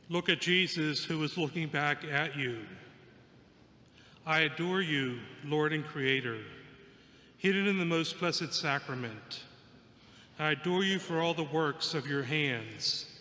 Look at Jesus, who is looking back at you. I adore you, Lord and Creator, hidden in the most blessed sacrament. I adore you for all the works of your hands,